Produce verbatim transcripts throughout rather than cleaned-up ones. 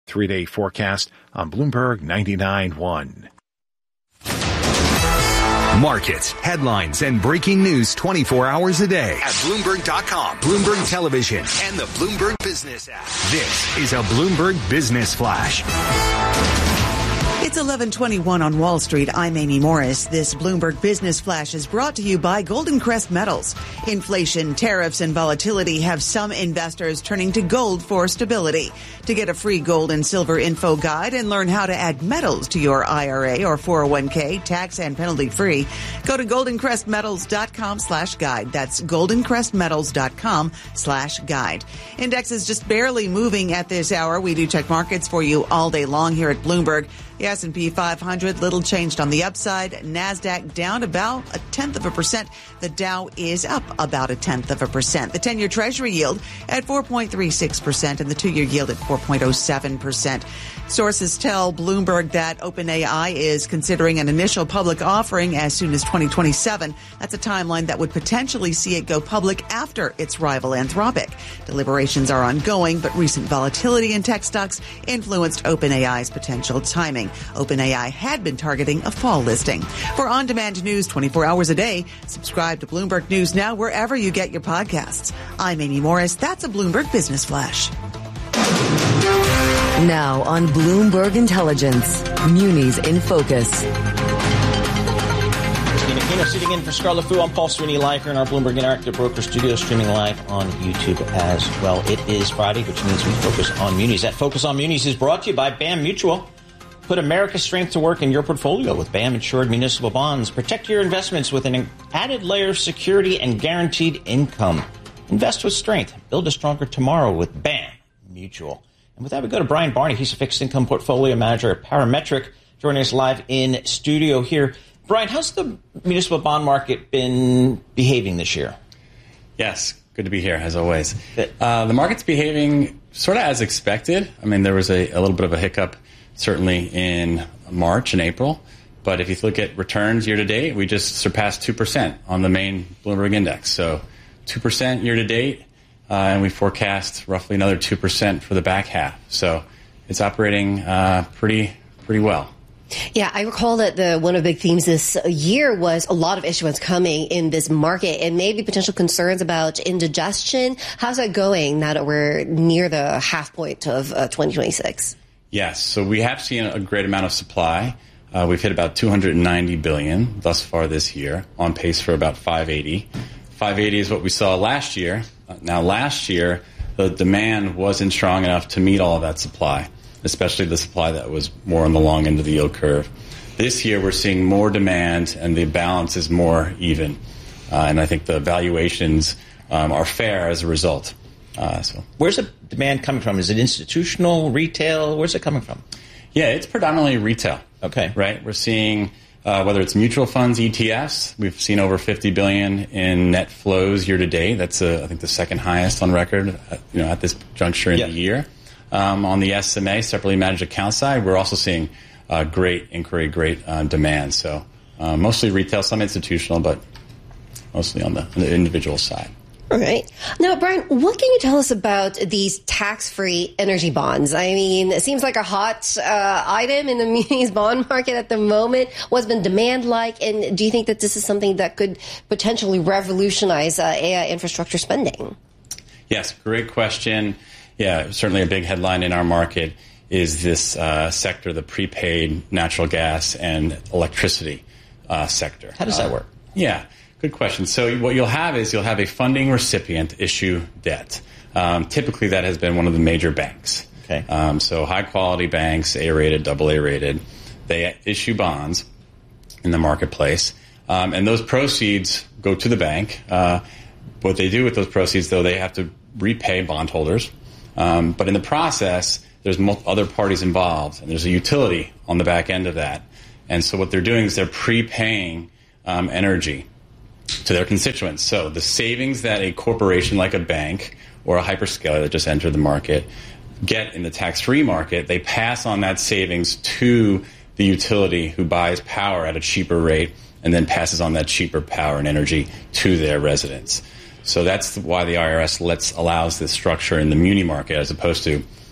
three-day forecast on Bloomberg ninety-nine point one. Markets, headlines, and breaking news twenty-four hours a day at Bloomberg dot com, Bloomberg Television, and the Bloomberg Business app. This is a Bloomberg Business Flash. It's eleven twenty-one on Wall Street. I'm Amy Morris. This Bloomberg Business Flash is brought to you by Golden Crest Metals. Inflation, tariffs, and volatility have some investors turning to gold for stability. To get a free gold and silver info guide and learn how to add metals to your I R A or four oh one k, tax and penalty free, go to goldencrestmetals.com slash guide. That's goldencrestmetals.com slash guide. Indexes just barely moving at this hour. We do check markets for you all day long here at Bloomberg. The S and P five hundred, little changed on the upside. NASDAQ down about a tenth of a percent. The Dow is up about a tenth of a percent. The ten-year Treasury yield at four point three six percent and the two-year yield at four point oh seven percent. Sources tell Bloomberg that OpenAI is considering an initial public offering as soon as twenty twenty-seven. That's a timeline that would potentially see it go public after its rival Anthropic. Deliberations are ongoing, but recent volatility in tech stocks influenced OpenAI's potential timing. OpenAI had been targeting a fall listing. For on-demand news twenty-four hours a day, subscribe to Bloomberg News Now wherever you get your podcasts. I'm Amy Morris. That's a Bloomberg Business Flash. Now on Bloomberg Intelligence, Munis in Focus. Steve Aquino sitting in for Scarlett Fu. I'm Paul Sweeney live here in our Bloomberg Interactive Broker Studio, streaming live on YouTube as well. It is Friday, which means we focus on munis. That Focus on Munis is brought to you by BAM Mutual. Put America's strength to work in your portfolio with BAM insured municipal bonds. Protect your investments with an added layer of security and guaranteed income. Invest with strength. Build a stronger tomorrow with BAM Mutual. And with that, we go to Brian Barney. He's a fixed income portfolio manager at Parametric, joining us live in studio here. Brian, how's the municipal bond market been behaving this year? Yes, good to be here, as always. Uh, the market's behaving sort of as expected. I mean, there was a, a little bit of a hiccup, certainly in March and April. But if you look at returns year to date, we just surpassed two percent on the main Bloomberg index. So two percent year to date. Uh, and we forecast roughly another two percent for the back half. So it's operating uh, pretty pretty well. Yeah, I recall that the one of the big themes this year was a lot of issuance coming in this market and maybe potential concerns about indigestion. How's that going now that we're near the half point of uh, twenty twenty-six? Yes, so we have seen a great amount of supply. Uh, we've hit about two hundred ninety billion dollars thus far this year, on pace for about five eighty. five eighty is what we saw last year. Now, last year, the demand wasn't strong enough to meet all of that supply, especially the supply that was more on the long end of the yield curve. This year, we're seeing more demand, and the balance is more even. Uh, and I think the valuations um, are fair as a result. Uh, so, Where's the demand coming from? Is it institutional, retail? Where's it coming from? Yeah, it's predominantly retail. Okay. Right? We're seeing... Uh, whether it's mutual funds, E T Fs, we've seen over fifty billion dollars in net flows year to date. That's, uh, I think, the second highest on record, uh, you know, at this juncture in yeah. the year. Um, on the S M A, separately managed account side, we're also seeing uh, great inquiry, great uh, demand. So uh, mostly retail, some institutional, but mostly on the, on the individual side. All right. Now, Brian, what can you tell us about these tax-free energy bonds? I mean, it seems like a hot uh, item in the munis bond market at the moment. What's been demand like? And do you think that this is something that could potentially revolutionize uh, A I infrastructure spending? Yes, great question. Yeah, certainly a big headline in our market is this uh, sector, the prepaid natural gas and electricity uh, sector. How does that work? Uh, yeah. Good question. So what you'll have is you'll have a funding recipient issue debt. Um, typically, that has been one of the major banks. Okay. Um, so high-quality banks, A-rated, double A-rated, they issue bonds in the marketplace, um, and those proceeds go to the bank. Uh, what they do with those proceeds, though, they have to repay bondholders. Um, but in the process, there's multiple other parties involved, and there's a utility on the back end of that. And so what they're doing is they're prepaying um, energy to their constituents. So the savings that a corporation like a bank or a hyperscaler that just entered the market get in the tax-free market, they pass on that savings to the utility who buys power at a cheaper rate and then passes on that cheaper power and energy to their residents. So that's why the I R S lets allows this structure in the muni market as opposed to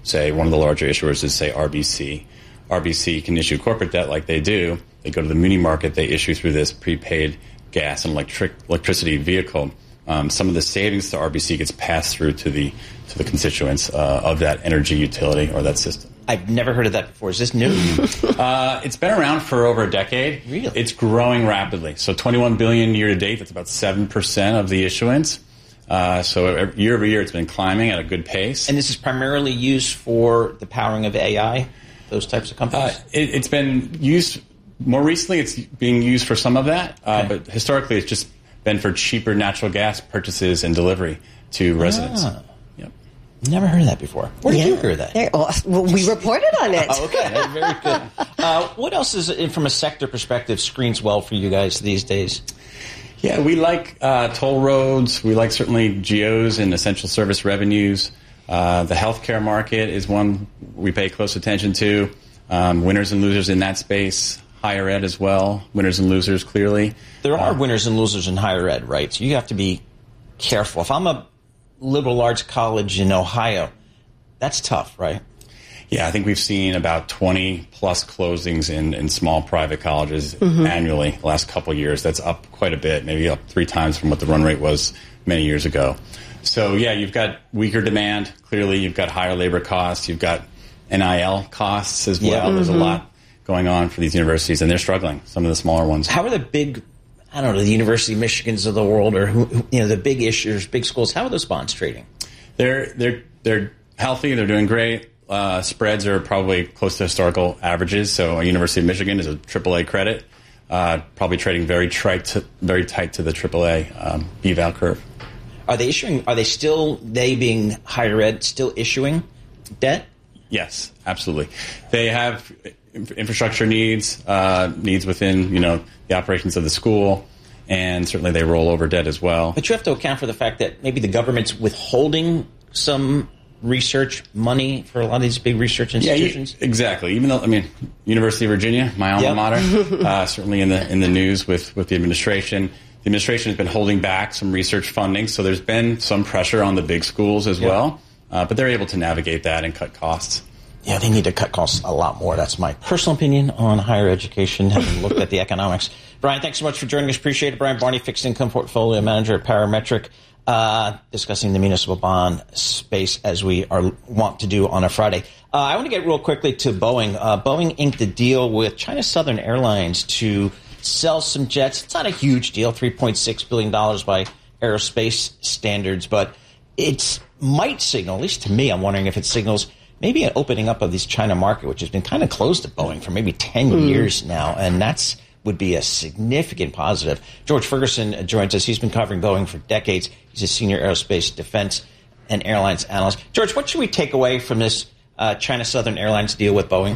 say one of the larger issuers is, say, R B C. R B C can issue corporate debt like they do. They go to the muni market. They issue through this prepaid gas and electric electricity vehicle. Um, some of the savings to R B C gets passed through to the to the constituents uh, of that energy utility or that system. I've never heard of that before. Is this new? uh, it's been around for over a decade. Really? It's growing rapidly. So twenty-one billion dollars year to date. That's about seven percent of the issuance. Uh, so year over year, it's been climbing at a good pace. And this is primarily used for the powering of A I, those types of companies? Uh, it, it's been used more recently. It's being used for some of that. Uh, okay. But historically, it's just been for cheaper natural gas purchases and delivery to residents. Ah. Never heard of that before. Where did yeah. you hear that? There, well, we reported on it. Oh, okay, very good. Uh, what else is, from a sector perspective, screens well for you guys these days? Yeah, we like uh, toll roads. We like certainly G Os and essential service revenues. Uh, the healthcare market is one we pay close attention to. Um, winners and losers in that space. Higher ed as well. Winners and losers, clearly. There are uh, winners and losers in higher ed, right? So you have to be careful. If I'm a liberal arts college in Ohio, that's tough, right? Yeah, I think we've seen about twenty plus closings in, in small private colleges mm-hmm. annually the last couple of years. That's up quite a bit, maybe up three times from what the run rate was many years ago. So, yeah, you've got weaker demand. Clearly, you've got higher labor costs. You've got N I L costs as well. Yeah. Mm-hmm. There's a lot going on for these universities, and they're struggling, some of the smaller ones. How are the big, I don't know, the University of Michigans of the world, or who, you know, the big issuers, big schools, how are those bonds trading? They're they're they're healthy. They're doing great. Uh, spreads are probably close to historical averages. So, a University of Michigan is a triple A credit, uh, probably trading very tight to, very tight to the triple A um, B-val curve. Are they issuing? Are they still, they being higher ed, still issuing debt? Yes, absolutely. They have infrastructure needs, uh, needs within, you know, the operations of the school, and certainly they roll over debt as well. But you have to account for the fact that maybe the government's withholding some research money for a lot of these big research institutions. Yeah, you, exactly. Even though, I mean, University of Virginia, my alma yep. mater, uh, certainly in the in the news with, with the administration. The administration has been holding back some research funding, so there's been some pressure on the big schools as yep. well. Uh, but they're able to navigate that and cut costs. Yeah, they need to cut costs a lot more. That's my personal opinion on higher education, having looked at the economics. Brian, thanks so much for joining us. Appreciate it. Brian Barney, Fixed Income Portfolio Manager at Parametric, uh, discussing the municipal bond space as we are want to do on a Friday. Uh, I want to get real quickly to Boeing. Uh, Boeing inked a deal with China Southern Airlines to sell some jets. It's not a huge deal, three point six billion dollars by aerospace standards, but it might signal, at least to me, I'm wondering if it signals maybe an opening up of this China market, which has been kind of closed to Boeing for maybe ten mm. years now, and that's would be a significant positive. George Ferguson joins us. He's been covering Boeing for decades. He's a senior aerospace defense and airlines analyst. George, what should we take away from this uh, China Southern Airlines deal with Boeing?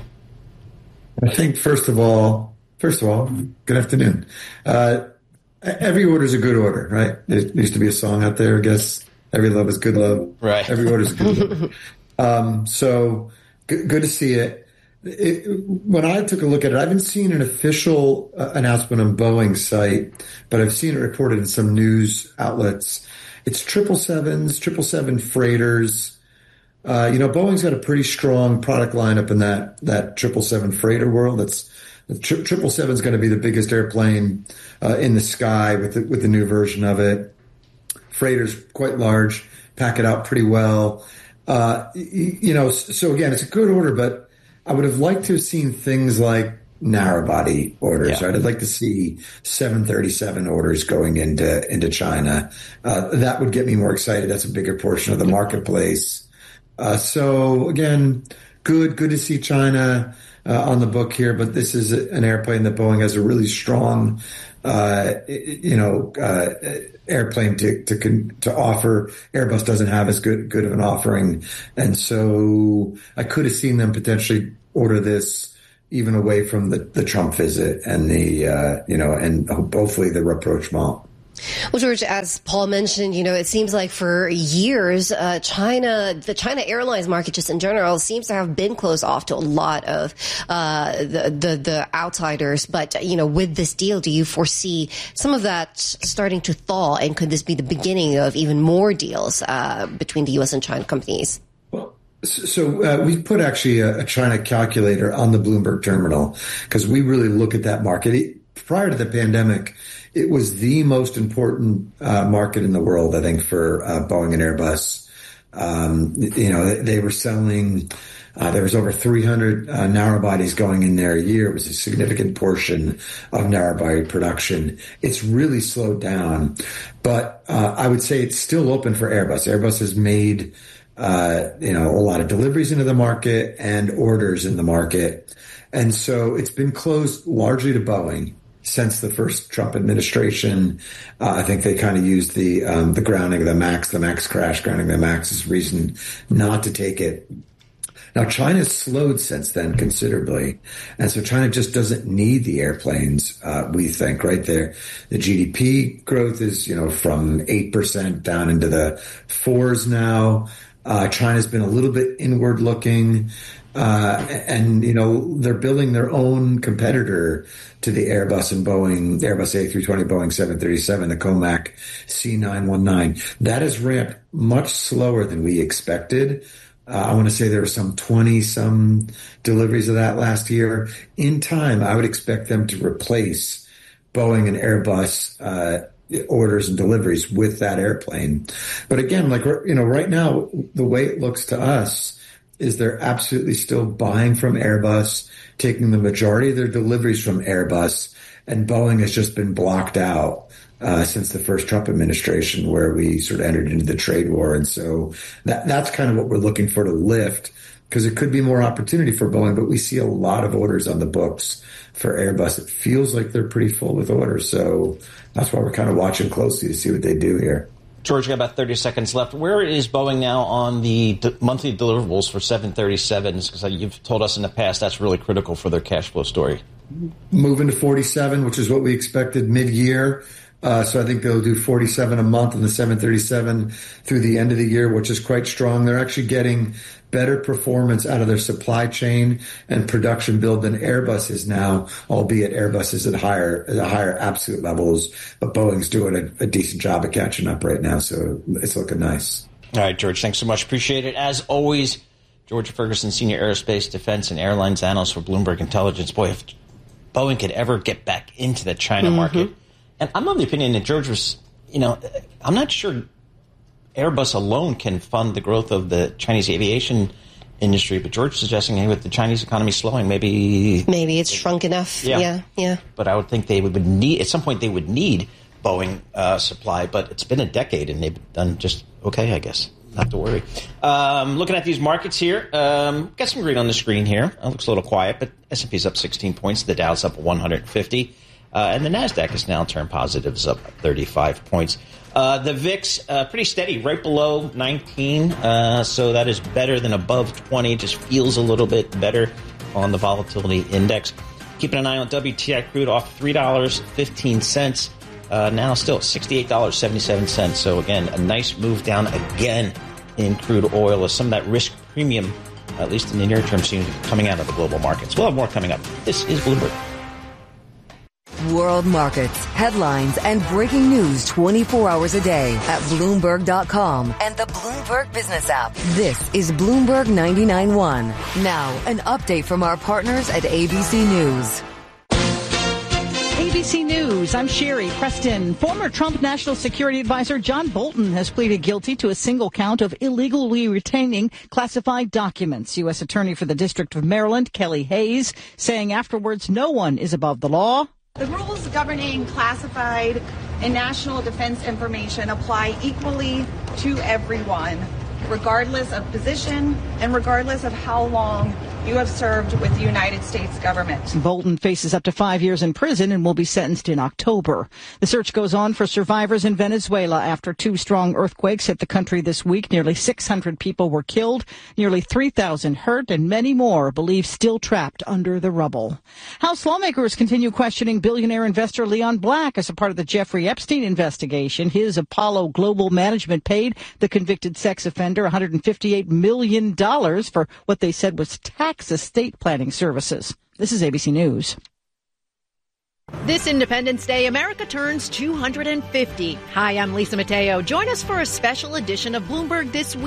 I think, first of all, first of all, good afternoon. Uh, every order is a good order, right? There used to be a song out there, I guess. Every love is good love. Right. Every order is a good love. Um, so good, good to see it. It, when I took a look at it, I haven't seen an official uh, announcement on Boeing's site, but I've seen it reported in some news outlets. It's triple sevens, triple seven freighters. Uh, you know, Boeing's got a pretty strong product lineup in that that triple seven freighter world. That's the triple seven is going to be the biggest airplane uh, in the sky with the, with the new version of it. Freighters quite large, pack it out pretty well. Uh, you know, so again, it's a good order, but I would have liked to have seen things like narrow body orders, yeah. right? I'd like to see seven thirty-seven orders going into, into China. Uh, that would get me more excited. That's a bigger portion of the marketplace. Uh, so again, good, good to see China, uh, on the book here, but this is an airplane that Boeing has a really strong, uh, you know, uh, airplane to, to, to offer. Airbus doesn't have as good, good of an offering. And so I could have seen them potentially order this even away from the, the Trump visit and the, uh, you know, and hopefully the rapprochement. Well, George, as Paul mentioned, you know, it seems like for years, uh, China, the China Airlines market just in general seems to have been closed off to a lot of, uh, the, the, the outsiders. But, you know, with this deal, do you foresee some of that starting to thaw? And could this be the beginning of even more deals, uh, between the U S and China companies? Well, So uh, we put actually a, a China calculator on the Bloomberg terminal because we really look at that market. It, prior to the pandemic, it was the most important uh, market in the world, I think, for uh, Boeing and Airbus. Um, you know, they, they were selling, uh, there was over three hundred uh, narrow bodies going in there a year. It was a significant portion of narrow body production. It's really slowed down, but uh, I would say it's still open for Airbus. Airbus has made Uh, you know, a lot of deliveries into the market and orders in the market. And so it's been closed largely to Boeing since the first Trump administration. Uh, I think they kind of used the, um, the grounding of the MAX, the MAX crash, grounding the MAX as reason not to take it. Now, China's slowed since then considerably. And so China just doesn't need the airplanes, uh, we think, right there. The G D P growth is, you know, from eight percent down into the fours now. Uh, China's been a little bit inward looking, uh, and, you know, they're building their own competitor to the Airbus and Boeing, the Airbus A three twenty, Boeing seven thirty-seven, the Comac C nine nineteen. That has ramped much slower than we expected. Uh, I want to say there were some twenty some deliveries of that last year. In time, I would expect them to replace Boeing and Airbus, uh, orders and deliveries with that airplane. But again, like, you know, right now, the way it looks to us is they're absolutely still buying from Airbus, taking the majority of their deliveries from Airbus, and Boeing has just been blocked out uh, since the first Trump administration, where we sort of entered into the trade war. And so that that's kind of what we're looking for to lift, because it could be more opportunity for Boeing, but we see a lot of orders on the books for Airbus. It feels like they're pretty full with orders. So that's why we're kind of watching closely to see what they do here. George, you got about thirty seconds left. Where is Boeing now on the d- monthly deliverables for seven thirty-sevens? Because you've told us in the past that's really critical for their cash flow story. Moving to forty-seven, which is what we expected mid-year. Uh, so I think they'll do forty-seven a month in the seven thirty-seven through the end of the year, which is quite strong. They're actually getting better performance out of their supply chain and production build than Airbus is now, albeit Airbus is at higher, at higher absolute levels, but Boeing's doing a, a decent job of catching up right now. So it's looking nice. All right, George, thanks so much. Appreciate it. As always, George Ferguson, Senior Aerospace, Defense, and Airlines Analyst for Bloomberg Intelligence. Boy, if Boeing could ever get back into the China mm-hmm. market. And I'm of the opinion that George was, you know, I'm not sure Airbus alone can fund the growth of the Chinese aviation industry, but George is suggesting, hey, with the Chinese economy slowing, maybe... Maybe it's shrunk enough. Yeah, yeah. yeah. But I would think they would need, at some point they would need Boeing uh, supply, but it's been a decade and they've done just okay, I guess. Not to worry. Um, looking at these markets here, um, got some green on the screen here. It looks a little quiet, but S and P's up sixteen points. The Dow's up one hundred fifty. Uh, and the NASDAQ is now turned positive, is up thirty-five points. Uh, the V I X, uh, pretty steady, right below nineteen. Uh, so that is better than above twenty. Just feels a little bit better on the volatility index. Keeping an eye on W T I crude off three dollars and fifteen cents. Uh, now still sixty-eight dollars and seventy-seven cents. So again, a nice move down again in crude oil as some of that risk premium, at least in the near term, seems to be coming out of the global markets. We'll have more coming up. This is Bloomberg. World markets, headlines, and breaking news twenty-four hours a day at Bloomberg dot com and the Bloomberg Business app. This is Bloomberg ninety-nine point one. Now, an update from our partners at A B C News. A B C News, I'm Sherry Preston. Former Trump National Security Advisor John Bolton has pleaded guilty to a single count of illegally retaining classified documents. U S Attorney for the District of Maryland, Kelly Hayes, saying afterwards no one is above the law. The rules governing classified and national defense information apply equally to everyone, regardless of position and regardless of how long you have served with the United States government. Bolton faces up to five years in prison and will be sentenced in October. The search goes on for survivors in Venezuela after two strong earthquakes hit the country this week. Nearly six hundred people were killed, nearly three thousand hurt, and many more believed still trapped under the rubble. House lawmakers continue questioning billionaire investor Leon Black as a part of the Jeffrey Epstein investigation. His Apollo Global Management paid the convicted sex offender one hundred fifty-eight million dollars for what they said was tax estate planning services. This is A B C News. This Independence Day, America turns two hundred fifty. Hi, I'm Lisa Mateo. Join us for a special edition of Bloomberg This Week.